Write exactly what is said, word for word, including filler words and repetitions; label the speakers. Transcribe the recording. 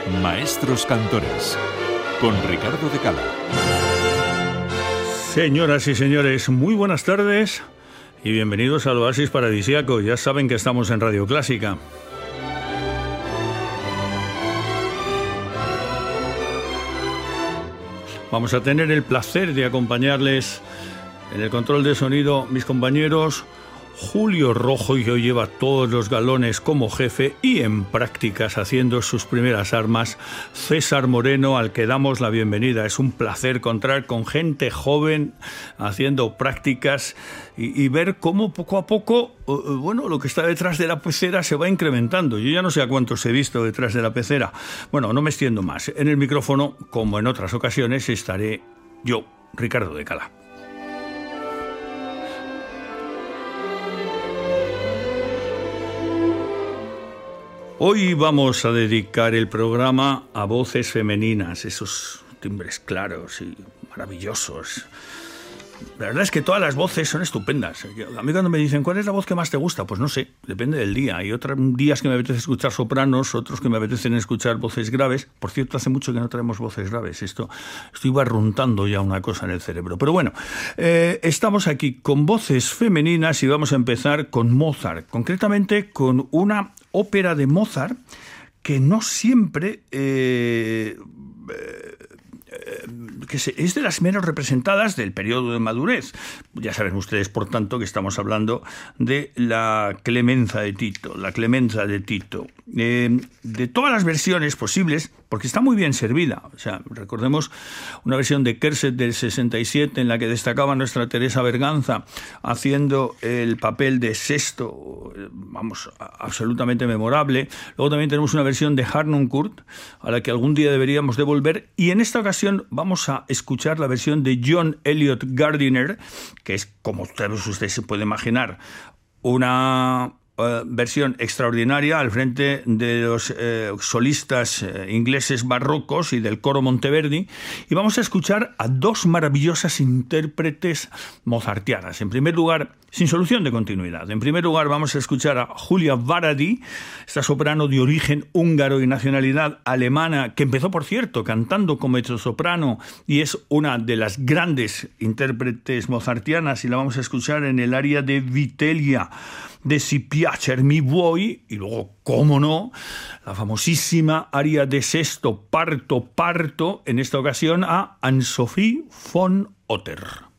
Speaker 1: Maestros Cantores, con Ricardo de Cala.
Speaker 2: Señoras y señores, muy buenas tardes y bienvenidos al Oasis Paradisíaco. Ya saben que estamos en Radio Clásica. Vamos a tener el placer de acompañarles en el control de sonido mis compañeros Julio Rojo, que hoy lleva todos los galones como jefe, y en prácticas haciendo sus primeras armas, César Moreno, al que damos la bienvenida. Es un placer contar con gente joven haciendo prácticas y, y ver cómo poco a poco, bueno, lo que está detrás de la pecera se va incrementando. Yo ya no sé a cuántos he visto detrás de la pecera. Bueno, no me extiendo más. En el micrófono, como en otras ocasiones, estaré yo, Ricardo de Cala. Hoy vamos a dedicar el programa a voces femeninas, esos timbres claros y maravillosos. La verdad es que todas las voces son estupendas. A mí cuando me dicen, ¿cuál es la voz que más te gusta? Pues no sé, depende del día. Hay otros días que me apetece escuchar sopranos, otros que me apetecen escuchar voces graves. Por cierto, hace mucho que no traemos voces graves. Esto, estoy barruntando ya una cosa en el cerebro. Pero bueno, eh, estamos aquí con voces femeninas y vamos a empezar con Mozart. Concretamente con una ópera de Mozart que no siempre... Eh, eh, que es de las menos representadas del periodo de madurez. Ya saben ustedes, por tanto, que estamos hablando de la Clemenza de Tito, la Clemenza de Tito. Eh, de todas las versiones posibles, porque está muy bien servida. O sea, recordemos una versión de Kerset del sesenta y siete en la que destacaba nuestra Teresa Berganza haciendo el papel de Sesto, vamos, absolutamente memorable. Luego también tenemos una versión de Harnoncourt a la que algún día deberíamos de volver, y en esta ocasión vamos a escuchar la versión de John Eliot Gardiner, que es, como ustedes, ustedes se puede imaginar, una Uh, versión extraordinaria al frente de los eh, solistas eh, ingleses barrocos y del coro Monteverdi, y vamos a escuchar a dos maravillosas intérpretes mozartianas. En primer lugar, sin solución de continuidad, en primer lugar vamos a escuchar a Julia Varadi, esta soprano de origen húngaro y nacionalidad alemana, que empezó, por cierto, cantando como mezzosoprano y es una de las grandes intérpretes mozartianas, y la vamos a escuchar en el aria de Vitellia, de Si piacer mi vuoi, y luego, cómo no, la famosísima aria de Sesto, Parto, Parto, en esta ocasión a Anne-Sophie von Otter.